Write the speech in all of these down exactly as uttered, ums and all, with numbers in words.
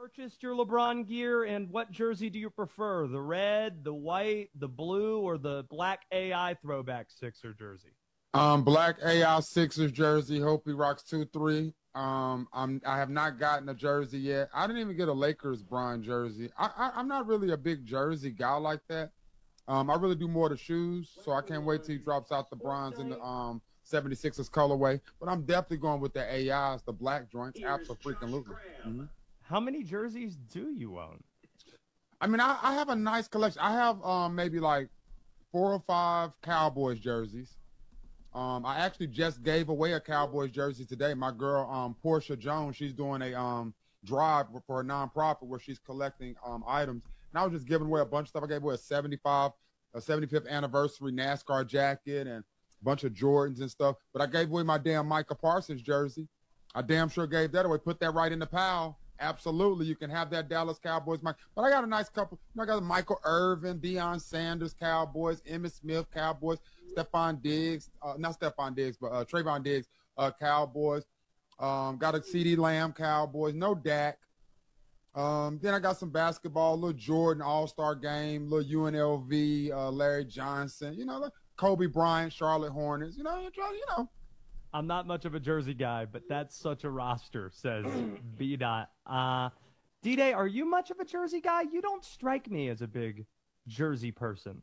purchased your LeBron gear, and what jersey do you prefer? The red, the white, the blue, or the black A I throwback Sixer jersey? Um, black A I Sixers jersey. Hope he rocks two three. Um, I'm I have not gotten a jersey yet. I didn't even get a Lakers bronze jersey. I, I I'm not really a big jersey guy like that. Um, I really do more of the shoes, so I can't wait till he drops out the bronze in the um seventy-sixers colorway. But I'm definitely going with the A Is, the black joints. Absolutely. Mm-hmm. How many jerseys do you own? I mean, I, I have a nice collection. I have um maybe like four or five Cowboys jerseys. Um, I actually just gave away a Cowboys jersey today. My girl, um, Portia Jones, she's doing a um drive for a nonprofit where she's collecting um items. And I was just giving away a bunch of stuff. I gave away a seventy-five, a seventy-fifth anniversary NASCAR jacket and a bunch of Jordans and stuff. But I gave away my damn Micah Parsons jersey. I damn sure gave that away. Put that right in the pile. Absolutely, you can have that Dallas Cowboys. But I got a nice couple. You know, I got Michael Irvin, Deion Sanders Cowboys, Emmitt Smith Cowboys, Stephon Diggs, uh, not Stephon Diggs, but uh, Trayvon Diggs uh, Cowboys. Um, got a CeeDee Lamb Cowboys. No Dak. Um, then I got some basketball, little Jordan All-Star Game, little U N L V, uh, Larry Johnson. You know, Kobe Bryant, Charlotte Hornets. You know, you know. I'm not much of a jersey guy, but that's such a roster, says B. Dot. Uh, D-Day, are you much of a jersey guy? You don't strike me as a big jersey person.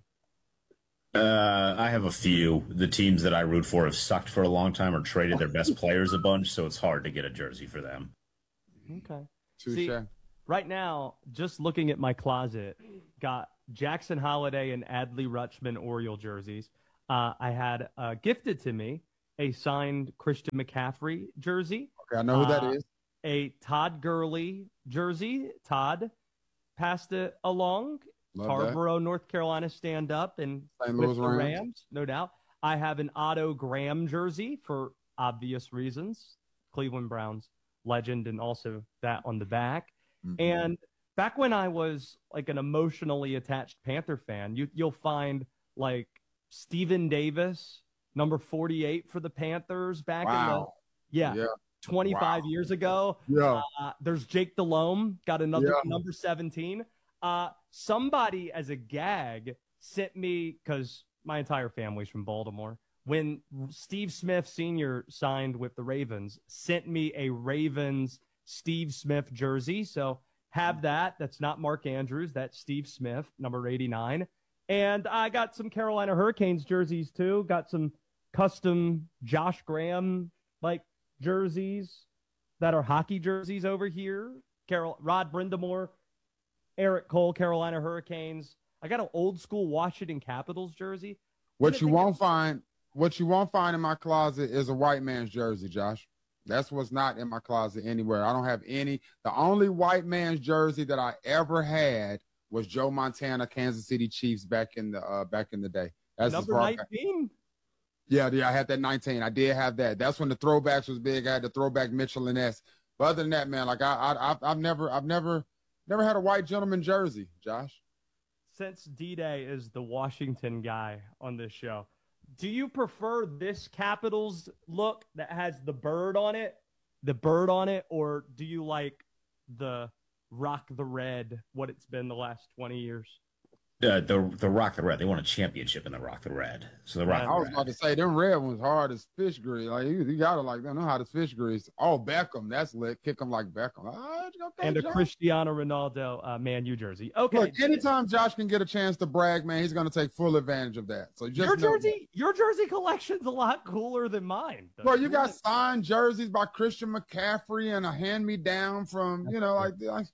Uh, I have a few. The teams that I root for have sucked for a long time or traded their best players a bunch, so it's hard to get a jersey for them. Okay. Touché. See, right now, just looking at my closet, got Jackson Holiday and Adley Rutschman Oriole jerseys. Uh, I had uh, gifted to me a signed Christian McCaffrey jersey. Okay, I know who that uh, is. A Todd Gurley jersey. Todd passed it along. Love Tarboro, North Carolina, stand up and Saint with Louis the Rams. Rams, no doubt. I have an Otto Graham jersey for obvious reasons. Cleveland Browns legend, and also that on the back. Mm-hmm. And back when I was like an emotionally attached Panther fan, you, you'll find like Steven Davis, number forty-eight for the Panthers back Wow. in the yeah, Yeah. twenty-five Wow. years ago. Yeah. Uh, there's Jake Delhomme, got another Yeah. number seventeen. Uh, somebody as a gag sent me, because my entire family's from Baltimore, when Steve Smith Senior signed with the Ravens, sent me a Ravens Steve Smith jersey. So have that. That's not Mark Andrews. That's Steve Smith, number eighty-nine. And I got some Carolina Hurricanes jerseys too. Got some custom Josh Graham like jerseys that are hockey jerseys over here. Carol Rod Brindamore, Eric Cole, Carolina Hurricanes. I got an old school Washington Capitals jersey. What you won't find, what you won't find in my closet is a white man's jersey, Josh. That's what's not in my closet anywhere. I don't have any. The only white man's jersey that I ever had was Joe Montana, Kansas City Chiefs back in the uh, back in the day. That's number nineteen. Yeah, yeah, I had that nineteen. I did have that. That's when the throwbacks was big. I had the throwback Mitchell and S. But other than that, man, like I, I, I've, I've never, I've never, never had a white gentleman jersey, Josh. Since D-Day is the Washington guy on this show, do you prefer this Capitals look that has the bird on it, the bird on it, or do you like the rock the red, what it's been the last twenty years? Uh, the the Rock the Red. They won a championship in the Rock the Red. So the Rock. I the was Red. about to say them red ones hard as fish grease. Like you, you gotta like them. Know how to fish grease. Oh, Beckham, that's lit. Kick them like Beckham. Ah, okay, And a Josh. Cristiano Ronaldo uh, Man U jersey. Okay. Look, anytime Josh can get a chance to brag, man, he's gonna take full advantage of that. So just your know jersey, your jersey collection's a lot cooler than mine. that. Bro, you got signed jerseys by Christian McCaffrey and a hand me down from you know like. like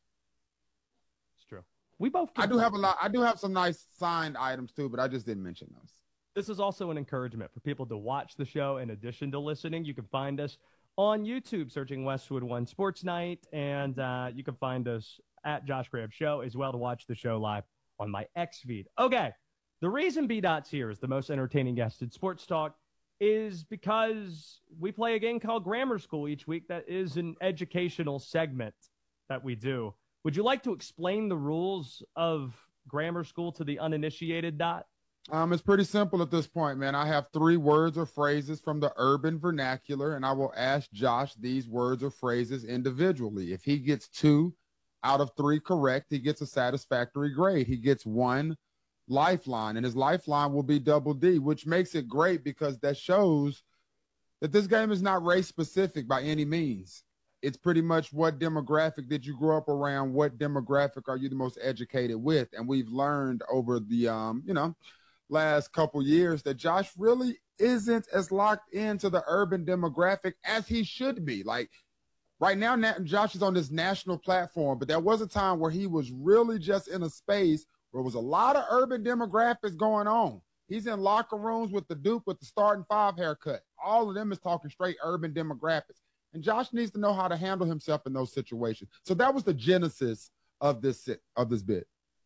It's true. We both. I do have a lot. I do have some nice signed items too, but I just didn't mention those. This is also an encouragement for people to watch the show in addition to listening. You can find us on YouTube, searching Westwood One Sports Night, and uh, you can find us at Josh Graham Show as well to watch the show live on my X feed. Okay, the reason B Dot's here is the most entertaining guest in sports talk is because we play a game called Grammar School each week. That is an educational segment that we do. Would you like to explain the rules of Grammar School to the uninitiated, Dot? Um, it's pretty simple at this point, man. I have three words or phrases from the urban vernacular, and I will ask Josh these words or phrases individually. If he gets two out of three correct, he gets a satisfactory grade. He gets one lifeline, and his lifeline will be double D, which makes it great because that shows that this game is not race specific by any means. It's pretty much what demographic did you grow up around? What demographic are you the most educated with? And we've learned over the, um, you know, last couple years that Josh really isn't as locked into the urban demographic as he should be. Like right now, Josh is on this national platform, but there was a time where he was really just in a space where there was a lot of urban demographics going on. He's in locker rooms with the Duke with the starting five haircut. All of them is talking straight urban demographics. And Josh needs to know how to handle himself in those situations. So that was the genesis of this of this bid.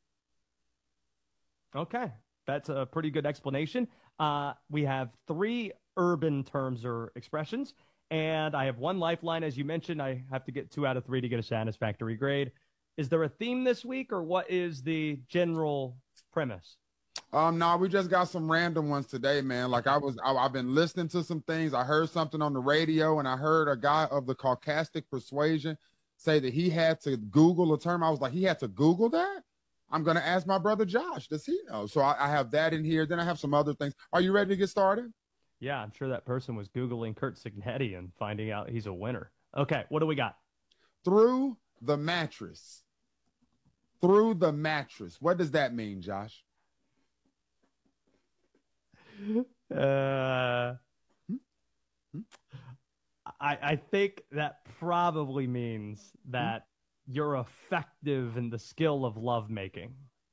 Okay, that's a pretty good explanation. Uh, we have three urban terms or expressions, and I have one lifeline. As you mentioned, I have to get two out of three to get a satisfactory grade. Is there a theme this week, or what is the general premise? Um, no, we just got some random ones today, man. Like I was, I, I've been listening to some things. I heard something on the radio, and I heard a guy of the Caucasic persuasion say that he had to Google a term. I was like, he had to Google that? I'm going to ask my brother Josh. Does he know? So I, I have that in here. Then I have some other things. Are you ready to get started? Yeah, I'm sure that person was Googling Kurt Signetti and finding out he's a winner. Okay, what do we got? Through the mattress. Through the mattress. What does that mean, Josh? Uh, I I think that probably means that you're effective in the skill of lovemaking.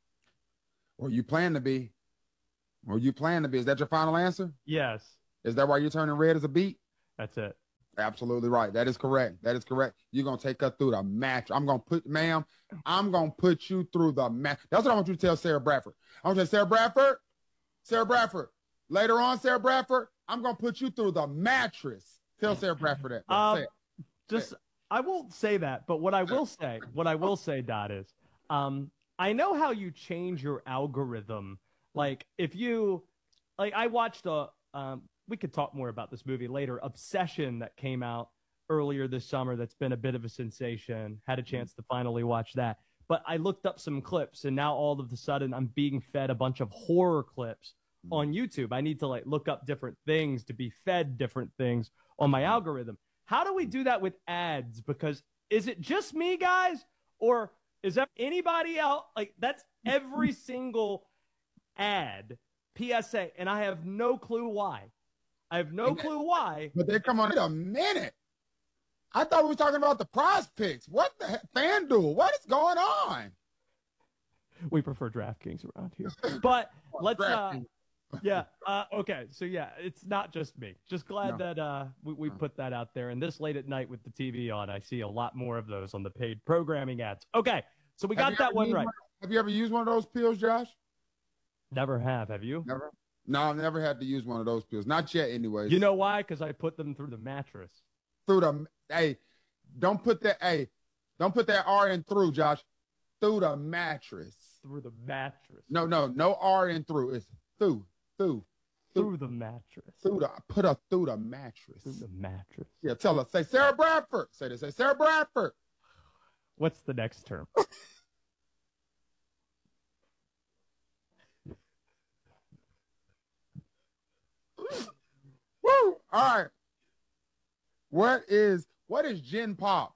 Or you plan to be. Or you plan to be. Is that your final answer? Yes. Is that why you're turning red as a beet? That's it. Absolutely right. That is correct. That is correct. You're going to take her through the match. I'm going to put, ma'am, I'm going to put you through the match. That's what I want you to tell Sarah Bradford. I want you to say, Sarah Bradford, Sarah Bradford, later on, Sarah Bradford, I'm going to put you through the mattress. Tell Sarah Bradford that. Um, say it. Just, say it. I won't say that, but what I will say, what I will say, Dot, is um, I know how you change your algorithm. Like if you, like I watched a, um, we could talk more about this movie later, Obsession, that came out earlier this summer. That's been a bit of a sensation. Had a chance to finally watch that. But I looked up some clips, and now all of a sudden I'm being fed a bunch of horror clips on YouTube. I need to like look up different things to be fed different things on my algorithm. How do we do that with ads? Because is it just me, guys? Or is that anybody else? Like that's every single ad, P S A, and I have no clue why. I have no clue why. But they come on in a minute. I thought we were talking about the prize picks. What the heck? FanDuel, what is going on? We prefer DraftKings around here. But let's, uh, yeah, uh, okay. So, yeah, it's not just me. Just glad no. that uh, we, we no. put that out there. And this late at night with the T V on, I see a lot more of those on the paid programming ads. Okay, so we got that one right. One, have you ever used one of those pills, Josh? Never have. Have you? Never. No, I've never had to use one of those pills. Not yet, anyways. You know why? Because I put them through the mattress. Through the, hey, don't put that, hey, don't put that R in through, Josh. Through the mattress. Through the mattress. No, no, no R in through. It's through, through. Through, through the mattress. Through the, put her through the mattress. Through the mattress. Yeah, tell her, say Sarah Bradford. Say this, say Sarah Bradford. What's the next term? Woo! All right. What is what is gin pop?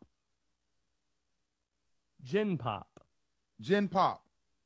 Gin pop. Gin pop.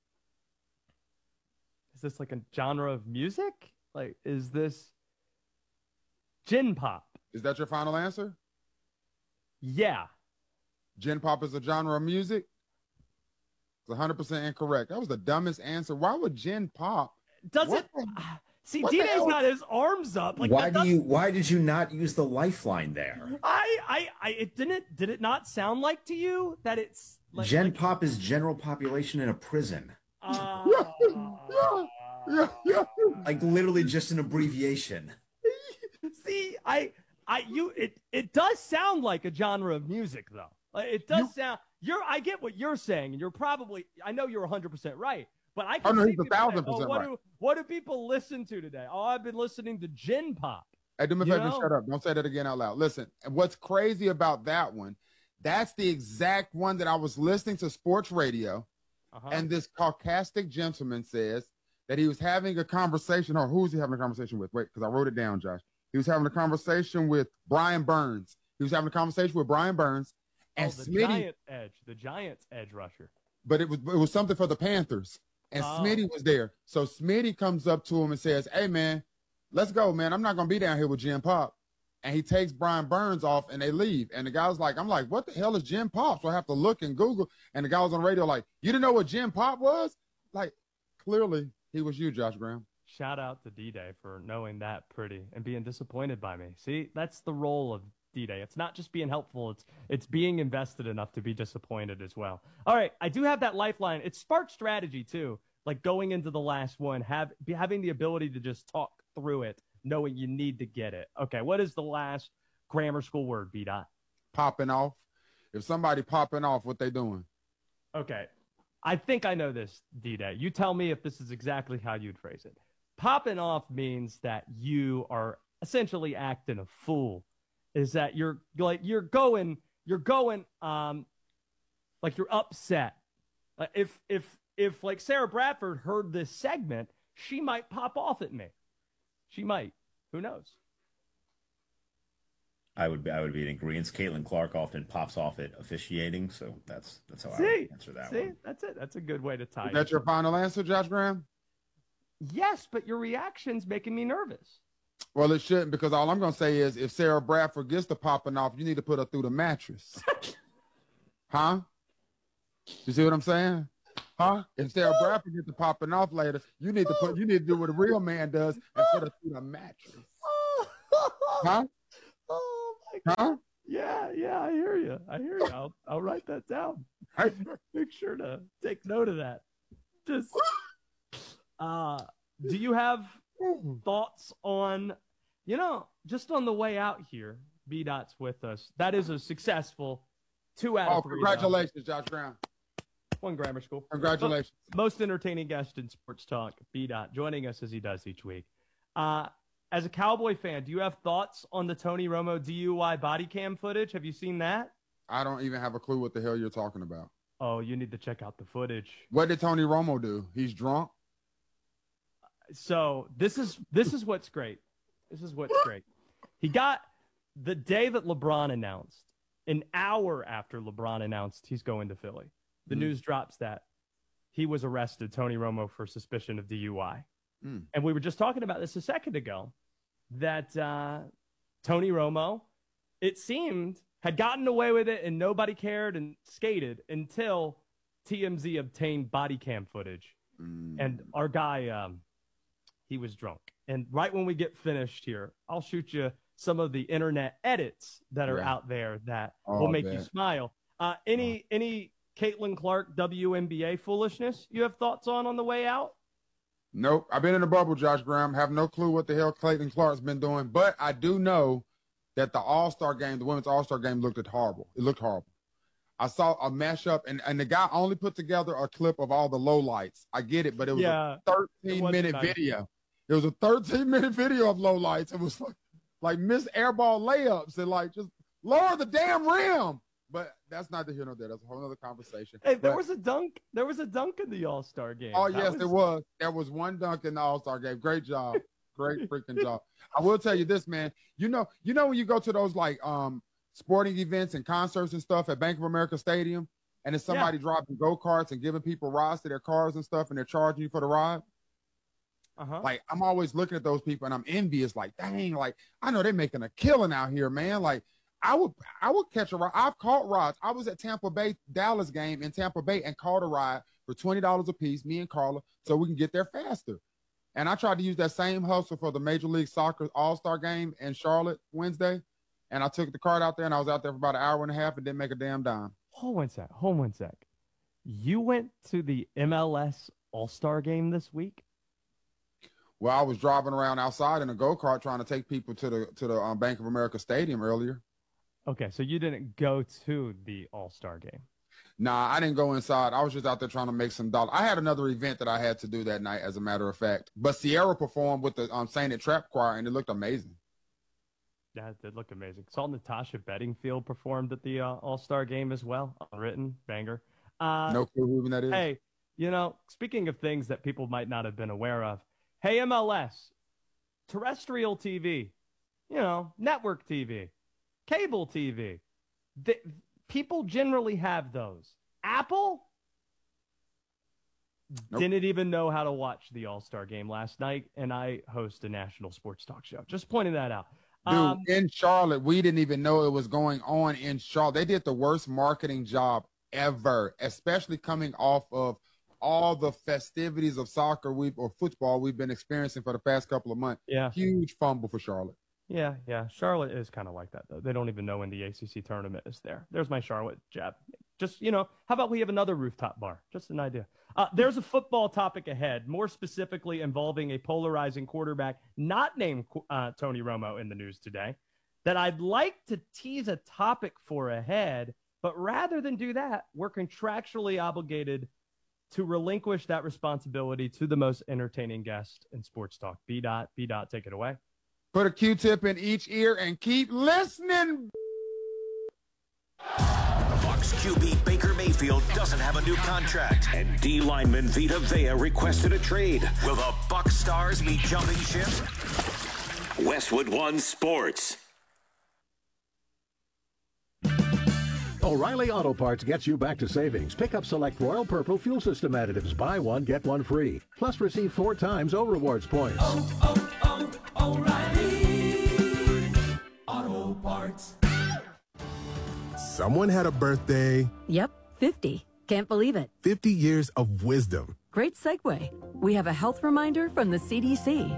Is this like a genre of music? Like, is this gin pop? Is that your final answer? Yeah. Gin pop is a genre of music? It's one hundred percent incorrect. That was the dumbest answer. Why would gin pop? Does what it? The... See, D J's got his arms up. Like why do you? Why did you not use the lifeline there? I, I, I. It didn't. Did it not sound like to you that it's like, Gen like, Pop is general population in a prison? Uh, yeah, yeah, yeah. Like literally just an abbreviation. See, I, I, you. It, it does sound like a genre of music, though. It does you, sound. You're. I get what you're saying, and you're probably. I know you're one hundred percent right. But I can oh, no, see he's a thousand say, percent oh, what right. do what do people listen to today? Oh, I've been listening to gin pop. Hey, do me a favor, shut up. Don't say that again out loud. Listen, and what's crazy about that one, That's the exact one that I was listening to sports radio. Uh-huh. And this Caucasic gentleman says that he was having a conversation. Or who was he having a conversation with? Wait, because I wrote it down, Josh. He was having a conversation with Brian Burns. He was having a conversation with Brian Burns. And oh, the Smitty, Giant edge, the Giants edge rusher. But it was it was something for the Panthers. And Oh. Smitty was there. So Smitty comes up to him and says, hey, man, let's go, man. I'm not going to be down here with Jim Pop. And he takes Brian Burns off and they leave. And the guy was like, I'm like, what the hell is Jim Pop? So I have to look and Google. And the guy was on the radio like, you didn't know what Jim Pop was? Like, clearly he was you, Josh Graham. Shout out to D-Day for knowing that pretty and being disappointed by me. See, that's the role of D-Day. It's not just being helpful. It's it's being invested enough to be disappointed as well. All right, I do have that lifeline. It's smart strategy too. Like going into the last one, have be, having the ability to just talk through it, knowing you need to get it. Okay, what is the last grammar school word, B-Dot? Popping off. If somebody popping off, what they doing? Okay, I think I know this, D-Day. You tell me if this is exactly how you'd phrase it. Popping off means that you are essentially acting a fool. Is that you're like you're going you're going um like you're upset. Like if if if like Sarah Bradford heard this segment, she might pop off at me. She might. Who knows? I would be I would be in agreement. Caitlin Clark often pops off at officiating, so that's that's how See, I would answer that see, one. that's it. That's a good way to tie Is it. that your final answer, Josh Graham? Yes, but your reaction's making me nervous. Well, it shouldn't, because all I'm going to say is if Sarah Bradford gets to popping off, you need to put her through the mattress. Huh? You see what I'm saying? Huh? If Sarah Bradford gets to popping off later, you need to put you need to do what a real man does and put her through the mattress. Huh? Oh my God. Huh? Yeah, yeah, I hear you. I hear you. I'll, I'll write that down. Right? Make sure to take note of that. Just, uh, do you have thoughts on, you know, just on the way out here, B-Dot's with us. That is a successful two out Oh, of three. congratulations, Josh Graham. One grammar school. Congratulations. Most entertaining guest in sports talk, B-Dot, joining us as he does each week. Uh, as a Cowboy fan, do you have thoughts on the Tony Romo D U I body cam footage? Have you seen that? I don't even have a clue what the hell you're talking about. Oh, you need to check out the footage. What did Tony Romo do? He's drunk? So this is this is what's great. This is what's great. He got the day that LeBron announced, an hour after LeBron announced he's going to Philly. The Mm. news drops that he was arrested, Tony Romo, for suspicion of D U I. Mm. And we were just talking about this a second ago, that uh, Tony Romo, it seemed, had gotten away with it and nobody cared and skated until T M Z obtained body cam footage. Mm. And our guy, um, he was drunk. And right when we get finished here, I'll shoot you some of the internet edits that are Yeah. out there that Oh, will I make you bet. smile. Uh, any any Caitlin Clark W N B A foolishness you have thoughts on on the way out? Nope. I've been in the bubble, Josh Graham. Have no clue what the hell Clayton Clark's been doing. But I do know that the All-Star game, the women's All-Star game, looked at horrible. It looked horrible. I saw a mashup, and, and the guy only put together a clip of all the lowlights. I get it, but it was Yeah, a thirteen-minute nice. video. It was a thirteen-minute video of lowlights. It was like, like missed airball layups and like just lower the damn rim. But that's not the here nor there. That's a whole other conversation. Hey, there But- was a dunk. There was a dunk in the All-Star game. Oh, That yes, there was. There was one dunk in the All-Star game. Great job. Great freaking job. I will tell you this, man. You know, you know when you go to those like um sporting events and concerts and stuff at Bank of America Stadium, and it's somebody driving go-karts and giving people rides to their cars and stuff, and they're charging you for the ride. Uh-huh. Like, I'm always looking at those people and I'm envious, like, dang, like, I know they're making a killing out here, man. Like, I would I would catch a ride. I've caught rides. I was at Tampa Bay, Dallas game in Tampa Bay and caught a ride for twenty dollars a piece, me and Carla, so we can get there faster. And I tried to use that same hustle for the Major League Soccer All-Star game in Charlotte Wednesday. And I took the card out there and I was out there for about an hour and a half and didn't make a damn dime. Hold one sec. Hold one sec. You went to the M L S All-Star game this week? Well, I was driving around outside in a go-kart trying to take people to the to the um, Bank of America Stadium earlier. Okay, so you didn't go to the All-Star game. Nah, I didn't go inside. I was just out there trying to make some dollars. I had another event that I had to do that night, as a matter of fact. But Sierra performed with the um, Saint It Trap Choir, and it looked amazing. Yeah, it did look amazing. Saw Natasha Bedingfield performed at the uh, All-Star game as well. Unwritten banger. Uh, no clue who that is. Hey, you know, speaking of things that people might not have been aware of, hey, M L S, terrestrial T V, you know, network T V, cable T V. The, people generally have those. Apple nope. didn't even know how to watch the All-Star game last night, and I host a national sports talk show. Just pointing that out. Dude, um, in Charlotte, we didn't even know it was going on in Charlotte. They did the worst marketing job ever, especially coming off of all the festivities of soccer we or football we've been experiencing for the past couple of months. Yeah. Huge fumble for Charlotte. Yeah, yeah. Charlotte is kind of like that, though. They don't even know when the A C C tournament is there. There's my Charlotte jab. Just, you know, how about we have another rooftop bar? Just an idea. Uh, there's a football topic ahead, more specifically involving a polarizing quarterback not named uh, Tony Romo in the news today, that I'd like to tease a topic for ahead. But rather than do that, we're contractually obligated to relinquish that responsibility to the most entertaining guest in sports talk. B. Dot, B. Dot, take it away. Put a Q-tip in each ear and keep listening. Bucs Q B Baker Mayfield doesn't have a new contract, and D lineman Vita Vea requested a trade. Will the Bucs stars be jumping ship? Westwood One Sports. O'Reilly Auto Parts gets you back to savings. Pick up select Royal Purple fuel system additives. Buy one, get one free. Plus receive four times O Rewards points. Oh, oh, oh, O'Reilly Auto Parts. Someone had a birthday. Yep, fifty. Can't believe it. fifty years of wisdom. Great segue. We have a health reminder from the C D C.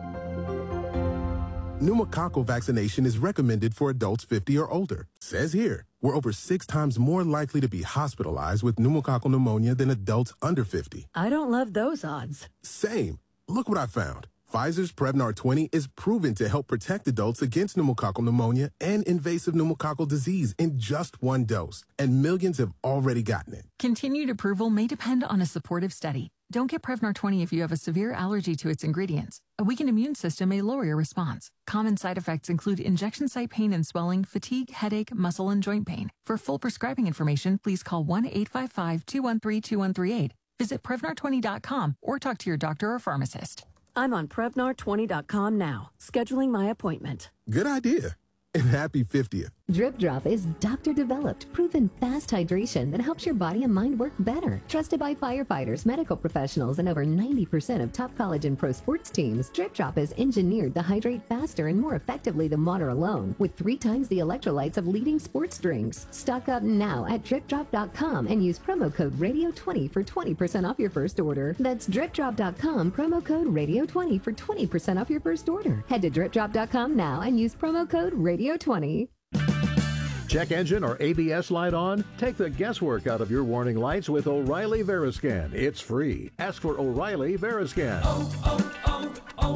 Pneumococcal vaccination is recommended for adults fifty or older. Says here, we're over six times more likely to be hospitalized with pneumococcal pneumonia than adults under fifty. I don't love those odds. Same. Look what I found. Pfizer's Prevnar twenty is proven to help protect adults against pneumococcal pneumonia and invasive pneumococcal disease in just one dose, and millions have already gotten it. Continued approval may depend on a supportive study. Don't get Prevnar twenty if you have a severe allergy to its ingredients. A weakened immune system may lower your response. Common side effects include injection site pain and swelling, fatigue, headache, muscle, and joint pain. For full prescribing information, please call one eight five five, two one three, two one three eight. Visit Prevnar twenty dot com or talk to your doctor or pharmacist. I'm on Prevnar twenty dot com now, scheduling my appointment. Good idea. And happy fiftieth. Drip Drop is doctor-developed, proven fast hydration that helps your body and mind work better. Trusted by firefighters, medical professionals, and over ninety percent of top college and pro sports teams, Drip Drop is engineered to hydrate faster and more effectively than water alone, with three times the electrolytes of leading sports drinks. Stock up now at drip drop dot com and use promo code radio twenty for twenty percent off your first order. That's drip drop dot com, promo code radio twenty for twenty percent off your first order. Head to drip drop dot com now and use promo code radio twenty. Check engine or A B S light on? Take the guesswork out of your warning lights with O'Reilly Veriscan. It's free. Ask for O'Reilly Veriscan. Oh, oh, oh,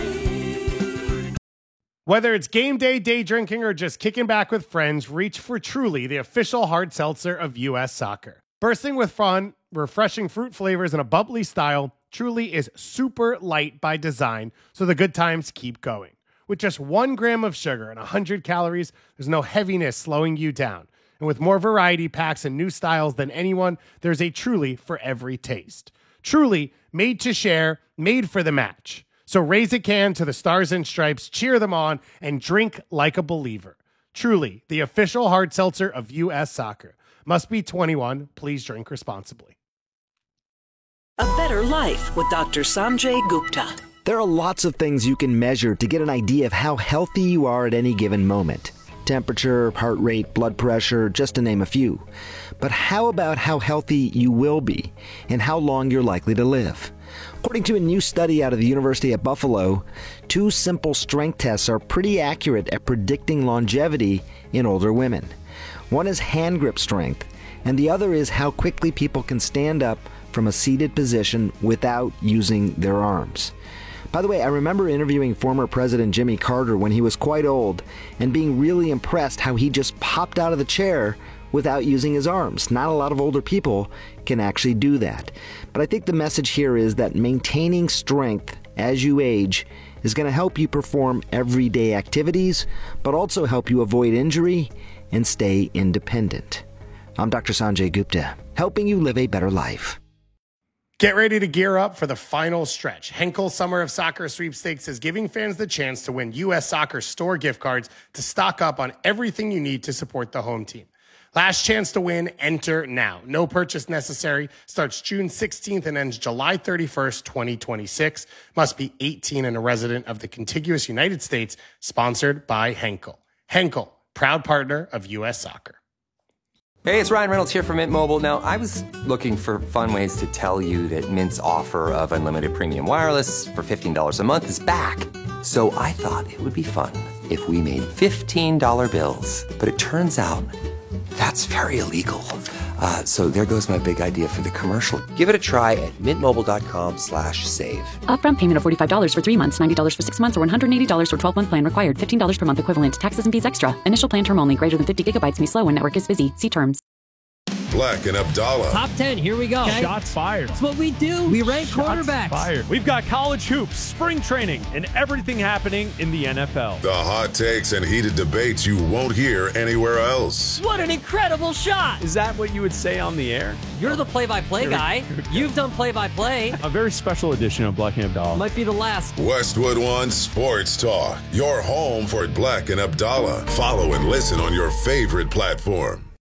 O'Reilly. Whether it's game day, day drinking, or just kicking back with friends, reach for Truly, the official hard seltzer of U S Soccer. Bursting with fun, refreshing fruit flavors, and a bubbly style, Truly is super light by design, so the good times keep going. With just one gram of sugar and one hundred calories, there's no heaviness slowing you down. And with more variety packs and new styles than anyone, there's a Truly for every taste. Truly, made to share, made for the match. So raise a can to the Stars and Stripes, cheer them on, and drink like a believer. Truly, the official hard seltzer of U S Soccer. Must be twenty-one. Please drink responsibly. A better life with Doctor Sanjay Gupta. There are lots of things you can measure to get an idea of how healthy you are at any given moment. Temperature, heart rate, blood pressure, just to name a few. But how about how healthy you will be and how long you're likely to live? According to a new study out of the University of Buffalo, two simple strength tests are pretty accurate at predicting longevity in older women. One is hand grip strength, and the other is how quickly people can stand up from a seated position without using their arms. By the way, I remember interviewing former President Jimmy Carter when he was quite old and being really impressed how he just popped out of the chair without using his arms. Not a lot of older people can actually do that. But I think the message here is that maintaining strength as you age is going to help you perform everyday activities, but also help you avoid injury and stay independent. I'm Doctor Sanjay Gupta, helping you live a better life. Get ready to gear up for the final stretch. Henkel Summer of Soccer Sweepstakes is giving fans the chance to win U S Soccer store gift cards to stock up on everything you need to support the home team. Last chance to win, enter now. No purchase necessary. Starts June sixteenth and ends July thirty-first, twenty twenty-six. Must be eighteen and a resident of the contiguous United States. Sponsored by Henkel. Henkel, proud partner of U S Soccer. Hey, it's Ryan Reynolds here from Mint Mobile. Now, I was looking for fun ways to tell you that Mint's offer of unlimited premium wireless for fifteen dollars a month is back. So I thought it would be fun if we made fifteen dollar bills. But it turns out that's very illegal. Uh, so there goes my big idea for the commercial. Give it a try at mintmobile.com slash save. Upfront payment of forty-five dollars for three months, ninety dollars for six months, or one hundred eighty dollars for twelve-month plan required. fifteen dollars per month equivalent. Taxes and fees extra. Initial plan term only. Greater than fifty gigabytes may slow when network is busy. See terms. Black and Abdallah. Top ten, here we go. Okay. Shots fired. That's what we do. We rank Shots quarterbacks. Fired. We've got college hoops, spring training, and everything happening in the N F L. The hot takes and heated debates you won't hear anywhere else. What an incredible shot. Is that what you would say on the air? You're the play-by-play guy. You've done play-by-play. A very special edition of Black and Abdallah. Might be the last. Westwood One Sports Talk. Your home for Black and Abdallah. Follow and listen on your favorite platform.